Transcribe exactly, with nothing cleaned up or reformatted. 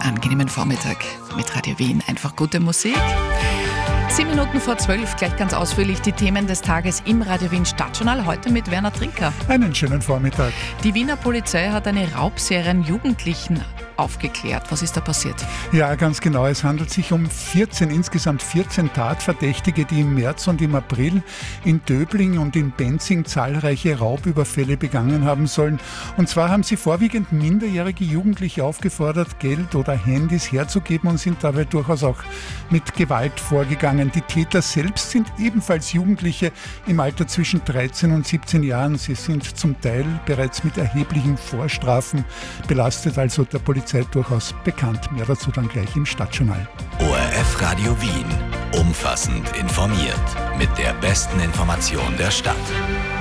angenehmen Vormittag mit Radio Wien. Einfach gute Musik. Sieben Minuten vor zwölf, gleich ganz ausführlich die Themen des Tages im Radio Wien Stadtjournal. Heute mit Werner Trinker. Einen schönen Vormittag. Die Wiener Polizei hat eine Raubserie an Jugendlichen aufgeklärt. Was ist da passiert? Ja, ganz genau. Es handelt sich um vierzehn, insgesamt vierzehn Tatverdächtige, die im März und im April in Döbling und in Benzing zahlreiche Raubüberfälle begangen haben sollen. Und zwar haben sie vorwiegend minderjährige Jugendliche aufgefordert, Geld oder Handys herzugeben und sind dabei durchaus auch mit Gewalt vorgegangen. Die Täter selbst sind ebenfalls Jugendliche im Alter zwischen dreizehn und siebzehn Jahren. Sie sind zum Teil bereits mit erheblichen Vorstrafen belastet, also der Polizei durchaus bekannt. Mehr dazu dann gleich im Stadtjournal. O R F Radio Wien. Umfassend informiert. Mit der besten Information der Stadt.